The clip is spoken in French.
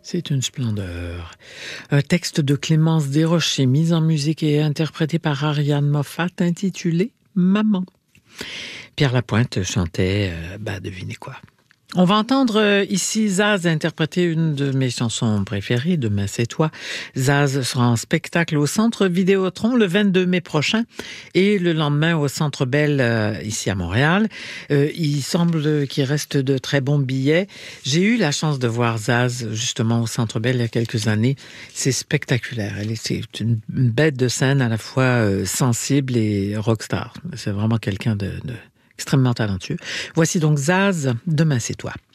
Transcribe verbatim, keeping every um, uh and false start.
C'est une splendeur. Un texte de Clémence Desrochers, mis en musique et interprété par Ariane Moffat, intitulé « Maman ». Pierre Lapointe chantait, euh, bah devinez quoi. On va entendre euh, ici Zaz interpréter une de mes chansons préférées, Demain c'est toi. Zaz sera en spectacle au Centre Vidéotron le vingt-deux mai prochain et le lendemain au Centre Bell euh, ici à Montréal. Euh, il semble qu'il reste de très bons billets. J'ai eu la chance de voir Zaz justement au Centre Bell il y a quelques années. C'est spectaculaire. Elle est, c'est une bête de scène à la fois euh, sensible et rockstar. C'est vraiment quelqu'un de... de extrêmement talentueux. Voici donc Zaz, Demain c'est toi.